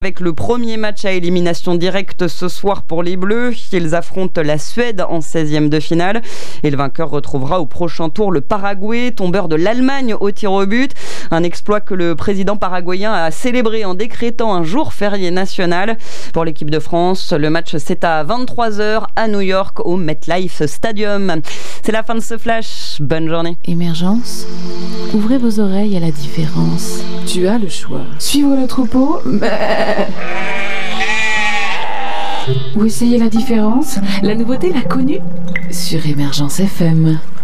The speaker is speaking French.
Avec le premier match à élimination directe ce soir pour les Bleus, ils affrontent la Suède en 16e de finale et le vainqueur retrouvera au prochain tour le Paraguay, tombeur de l'Allemagne au tir au but. Un exploit que le président paraguayen a célébré en décrétant un jour férié national. Pour l'équipe de France, le match c'est à 23h à New York au MetLife Stadium. C'est la fin de ce flash, bonne journée. Émergence, ouvrez vos oreilles à la différence. Tu as le choix. Suivre le troupeau, ou essayer la différence. La nouveauté, la connue, sur Émergence FM.